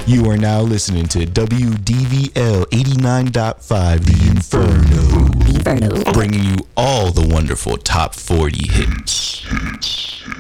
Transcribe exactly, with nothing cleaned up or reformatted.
You are now listening to W D V L eighty-nine point five, The Inferno. Inferno. Bringing you all the wonderful top forty hits.